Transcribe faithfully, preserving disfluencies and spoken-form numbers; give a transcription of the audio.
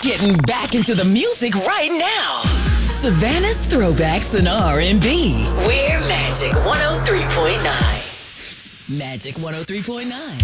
getting back into the music right now. Savannah's Throwbacks and R and B. We're Magic one oh three point nine. Magic one oh three point nine.